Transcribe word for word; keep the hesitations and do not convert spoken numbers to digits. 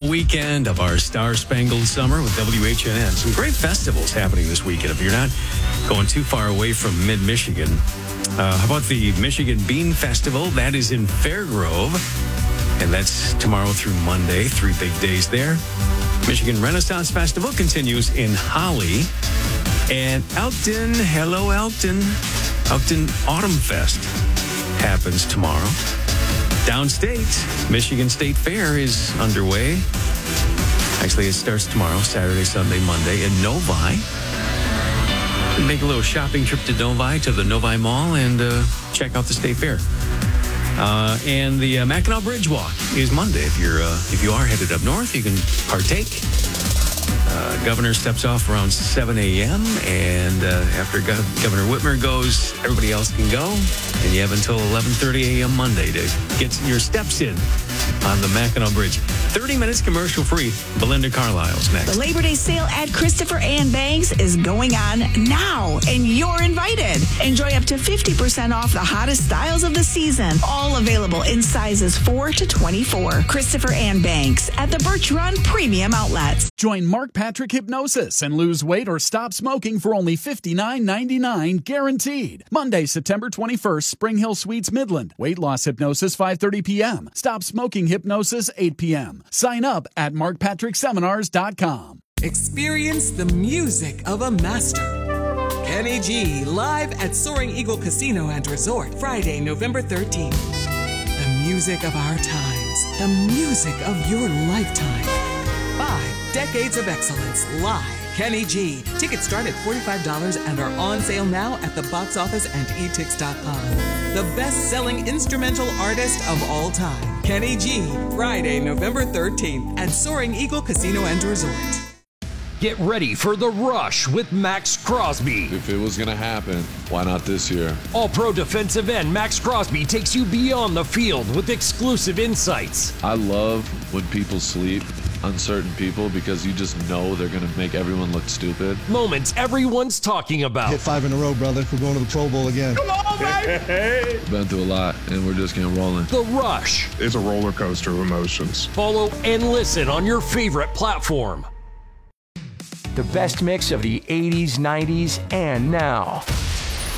weekend of our Star-Spangled Summer with W H N N. Some great festivals happening this weekend. If you're not going too far away from mid-Michigan, uh, how about the Michigan Bean Festival? That is in Fairgrove, and that's tomorrow through Monday. Three big days there. Michigan Renaissance Festival continues in Holly. And Elkton, hello Elkton, Elkton Autumn Fest happens tomorrow. Downstate, Michigan State Fair is underway. Actually, it starts tomorrow, Saturday, Sunday, Monday in Novi. Make a little shopping trip to Novi, to the Novi Mall, and uh, check out the State Fair. Uh, and the uh, Mackinac Bridge Walk is Monday. If you're uh, if you are headed up north, you can partake. Uh, Governor steps off around seven a.m. and uh, after Gov- Governor Whitmer goes, everybody else can go. And you have until eleven thirty a.m. Monday to get your steps in on the Mackinac Bridge. thirty minutes commercial free. Belinda Carlisle's next. The Labor Day sale at Christopher Ann Banks is going on now, and you're invited. Enjoy up to fifty percent off the hottest styles of the season. All available in sizes four to twenty-four. Christopher Ann Banks at the Birch Run Premium Outlets. Join Mark Patrick Hypnosis and lose weight or stop smoking for only fifty-nine ninety-nine guaranteed. Monday, September twenty-first, Spring Hill Suites, Midland. Weight loss hypnosis, five thirty p.m. Stop smoking hypnosis, eight p.m. Sign up at mark patrick seminars dot com. Experience the music of a master. Kenny G, live at Soaring Eagle Casino and Resort, Friday, November thirteenth. The music of our times. The music of your lifetime. Five decades of excellence, live. Kenny G. Tickets start at forty-five dollars and are on sale now at the box office and e tix dot com. The best-selling instrumental artist of all time. Kenny G. Friday, November thirteenth at Soaring Eagle Casino and Resort. Get ready for The Rush with Max Crosby. If it was going to happen, why not this year? All-pro defensive end Max Crosby takes you beyond the field with exclusive insights. I love when people sleep on certain people because you just know they're going to make everyone look stupid. Moments everyone's talking about. Hit five in a row, brother. We're going to the Pro Bowl again. Come on, baby! Been through a lot, and we're just getting rolling. The Rush. It's a roller coaster of emotions. Follow and listen on your favorite platform. The best mix of the eighties, nineties, and now.